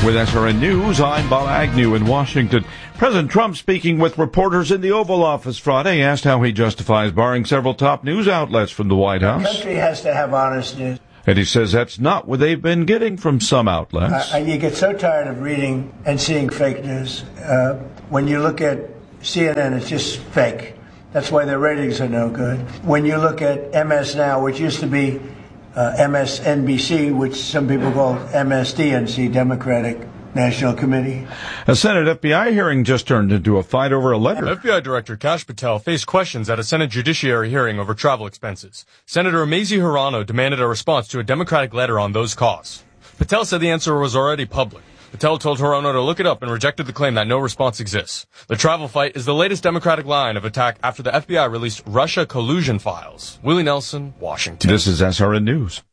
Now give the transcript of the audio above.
With SRN News, I'm Bob Agnew in Washington. President Trump, speaking with reporters in the Oval Office Friday, asked how he justifies barring several top news outlets from the White House. The country has to have honest news. And he says that's not what they've been getting from some outlets. You get so tired of reading and seeing fake news. When you look at CNN, it's just fake. That's why their ratings are no good. When you look at MS Now, which used to be MSNBC, which some people call MSDNC, Democratic National Committee. A Senate FBI hearing just turned into a fight over a letter. FBI Director Kash Patel faced questions at a Senate Judiciary hearing over travel expenses. Senator Mazie Hirono demanded a response to a Democratic letter on those costs. Patel said the answer was already public. Patel told Hirono to look it up and rejected the claim that no response exists. The travel fight is the latest Democratic line of attack after the FBI released Russia collusion files. Willie Nelson, Washington. This is SRN News.